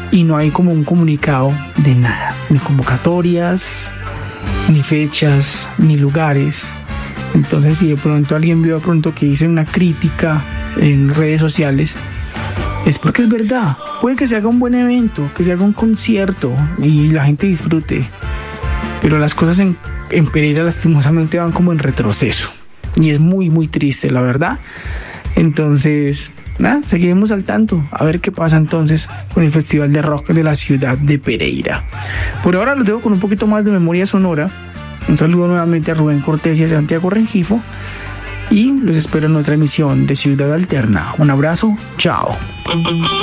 y no hay como un comunicado de nada, ni convocatorias, ni fechas, ni lugares. Entonces, si de pronto alguien vio de pronto que hice una crítica en redes sociales, es porque es verdad. Puede que se haga un buen evento, que se haga un concierto y la gente disfrute, pero las cosas en Pereira lastimosamente van como en retroceso y es muy muy triste, la verdad. Entonces, nada, seguiremos al tanto a ver qué pasa entonces con el Festival de Rock de la ciudad de Pereira. Por ahora los dejo con un poquito más de memoria sonora. Un saludo nuevamente a Rubén Cortés y a Santiago Rengifo y los espero en otra emisión de Ciudad Alterna. Un abrazo, chao.